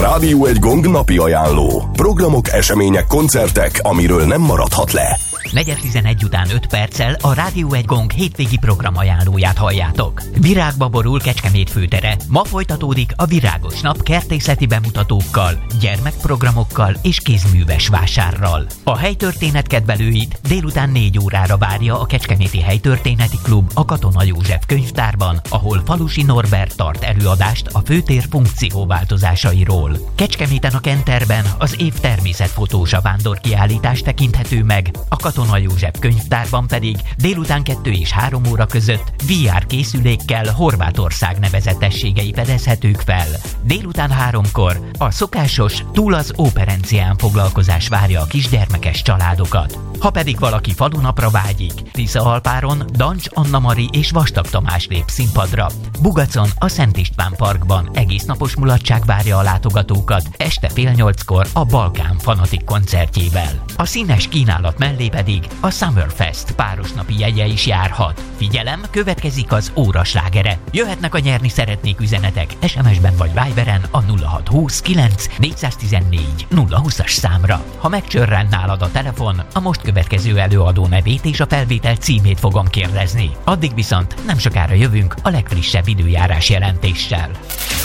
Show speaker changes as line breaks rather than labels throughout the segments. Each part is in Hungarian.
Rádió Egy Gong napi ajánló. Programok, események, koncertek, amiről nem maradhat le.
4:11 után 5 perccel a Rádió Egy Gong hétvégi program ajánlóját halljátok. Virágba borul Kecskemét főtere. Ma folytatódik a Virágos Nap kertészeti bemutatókkal, gyermekprogramokkal és kézműves vásárral. A helytörténet kedvelőit délután 4 órára várja a Kecskeméti Helytörténeti Klub a Katona József könyvtárban, ahol Falusi Norbert tart előadást a főtér funkcióváltozásairól. Kecskeméten a Kenterben az év természetfotósa vándorkiállítás tekinthető meg, a Katona József könyvtárban pedig délután 2 és 3 óra között VR készülékkel Horvátország nevezetességei fedezhetők fel. Délután 3-kor a szokásos túl az óperencián foglalkozás várja a kisgyermekes családokat. Ha pedig valaki falunapra vágyik, Tiszahalpáron Dancs Anna-Mari és Vastag Tamás lép színpadra. Bugacon a Szent István Parkban egésznapos mulatság várja a látogatókat, este 7:30-kor a Balkán Fanatik koncertjével. A színes kínálat mellé pedig a Summerfest párosnapi jegye is járhat. Figyelem, következik az óraslágere. Jöhetnek a nyerni szeretnék üzenetek SMS-ben vagy Viberen a 0620 9 414 020-as számra. Ha megcsörren nálad a telefon, a most következő előadó nevét és a felvétel címét fogom kérdezni. Addig viszont nem sokára jövünk a legfrissebb időjárás jelentéssel.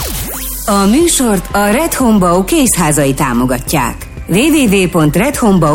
A műsort a Red Home Bau kézházai támogatják. www.redhomebau.hu